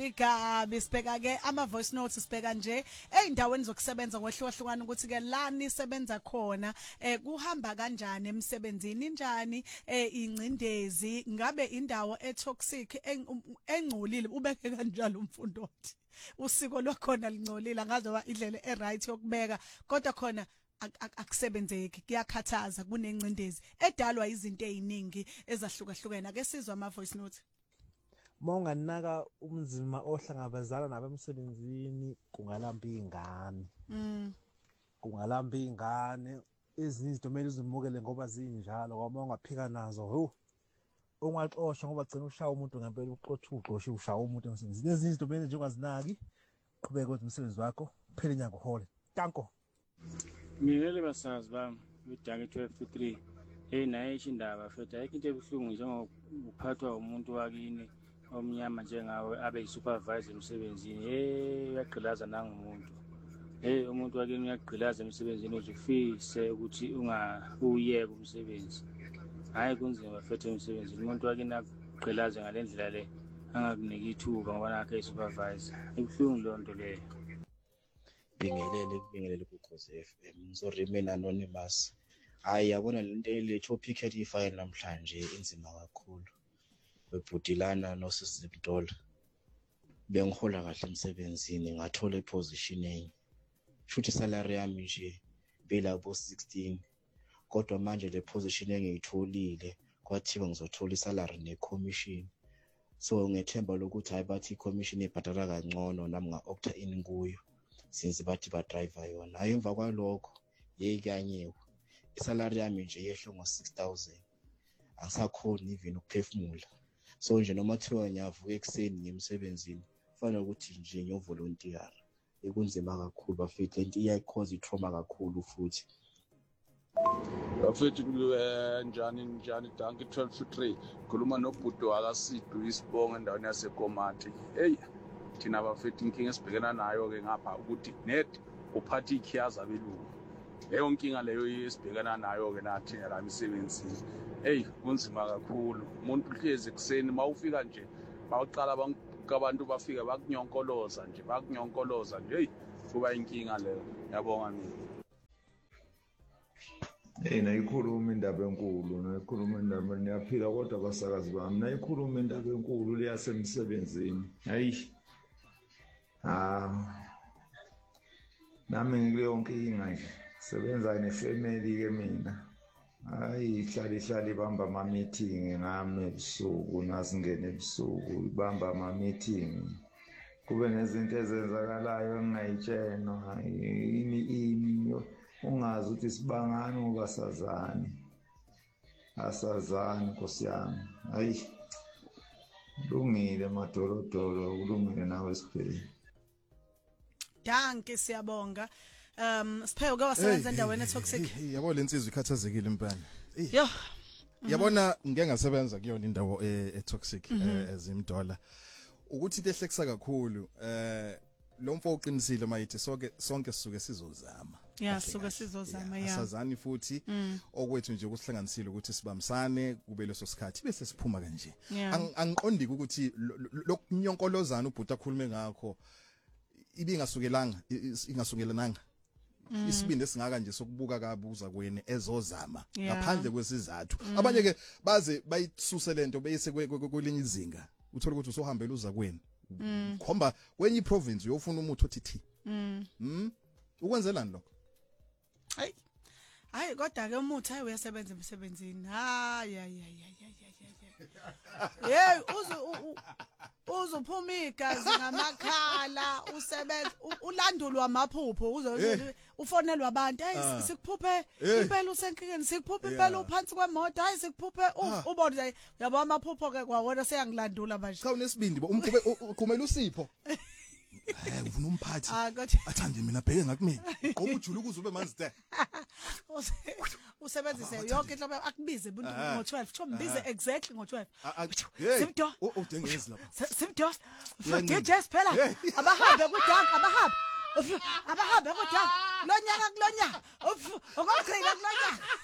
Igabi sibheka ke ama voice notes sibheka nje eindaweni zokusebenza kwehlukahlukana ukuthi ke la nisebenza khona kuhamba kanjani emsebenzini injani ingcindezi ngabe indawo etoxic engcolile ubeke kanjalo umfundothi usiko lwakhona lingcolile ngazoba indlela eright yokubeka kodwa khona akusebenzeki kuyakhathaza kunengcindezi edalwa izinto eziningi ezahlukahlukene ake sizwe ama voice notes. Monganaka umzima ohlangabezana nabemsebenzini kungalamba ingane. Kungalamba ingane ezinye izinto kumele uzimukele ngoba zinjalo ngoba ungaphika nazo ungaxoshwa ngoba gcina ushaya umuntu ngempela uxotshe ushaya umuntu emsebenzini. Ezinye izinto kumele nje ungazinaki qhubeka kwenza umsebenzi wakho phela inyanga uhole. Tanko. Ngiyele basazi bami uDange 12:3 naye ishindaba futhi ayikho into ebuhlungu njengokuphathwa umuntu wakini omnyama njengawe abe yisupervisor emsebenzini uyagqilaza nangumuntu umuntu wakini uyagqilaza emsebenzini uzufise ukuthi uyeke umsebenzi hayi kunzima futhi emsebenzini umuntu wakini agqilaze ngalendlela le angakuniki ithuba ngoba nakhe isupervisor ibuhlungu lonto leyo. Bingelele kuKhosi FM ngizori mina anonymous hayi yabona lento le topic ethi namhlanje inzima kakhulu bebhudilana noSisibdola bengihola kahle emsebenzini ngathola iposition enye futhi salary yami nje belabo 16 kodwa manje le position engiyitholile kwathiwa ngizothola isalary necommission so ngethemba lokuthi hayi bathi icommission ibhadala kangcono nami nga-opta in kuyo since bathi ba driver yona hayi emva kwalokho yeyikanyewe isalary yami nje yehle ngo-6000 angisakhona even ukuphefumula so nje noma thiwa ngiyavuka ekseni ngemsebenzini kufanele ukuthi nje ngiyovolunteer ekunzima kakhulu bafethu lento iyayikhoza itrauma kakhulu futhi bafethu njani Danke 12:3 khuluma nobhudo wakasidu isibongo endaweni yaseKomati thina bafethu inkinga esibhekena nayo ke ngapha ukuthi net uphatha ikhiyaza belungu leyo nkinga leyo esibhekana nayo ke nathi la emsebenzini kunzima kakhulu umuntu uhlezi ekseni mawufika nje bawuqala abantu bafika bakunyonkoloza nje kuba inkinga leyo yabonga mina. Nayikhuluma indaba enkulu niyaphila kodwa abasakazi bami nayikhuluma indaba enkulu leyasemsebenzini nami ngikuleyo nkinga nje sebenza nefamily ke mina ihlala ibamba ama-meeting ngami ebusuku nasingene ebusuku ibamba ama-meeting kube nezinto ezenzakalayo engingayitshenwa ini ungazi ukuthi sibangani ngoba asazani Nkosi yami kulungile madolodolo kulungile nawe siphele. Danke siyabonga. Siphe uke wasebenza endaweni etoxic. Yabo lensizwe ikhathazekile impela. Yo. Yabona ngeke ngasebenza kuyona indawo etoxic ezimdola. Ukuthi lehlekisa kakhulu lo mfo uqinisile mayithi sonke sisuke sizozama. Yeah, sisuke sizozama yeah. Asazani futhi okwethu nje kusihlanganisile ukuthi sibambisane kube leso sikhathi bese siphuma kanje. Angiqondi ukuthi lokunyonkolozana ubhuta khulume ngakho ingasukelananga isibindi esingaka nje sokubuka kabuza kweni ezozama ngaphandle kwesizathu abanye ke baze bayisuse lento beyise kwelinye izinga uthola ukuthi usohambela uza kweni khomba kwenye province uyofuna umuthi othi ukwenzelani lokho hayi kodwa ke umuthi hayi uyasebenza emsebenzini uzuphuma igazi ngamakhala usebenza ulandulwa amaphupho ufonelwa abantu hayi sikuphuphe impela usenkingeni sikuphuphe impela uphansi kwemoto hayi sikuphuphe ubona yabo amaphupho ke kwawona seyangilandula manje cha unesibindi uqhumela usipho ufuna umphathi athande mina bheke ngakumina qoba ujula ukuze ube manzi de usebenzise yonke inhlobo akubize umuntu ngo12 kuthiwa mbize exactly ngo12 simdo udengezi lapha simdo DJ phela abahambe kuDanke abahambe kuDanke lo nyaka kulonyaka ukugcina kulonyaka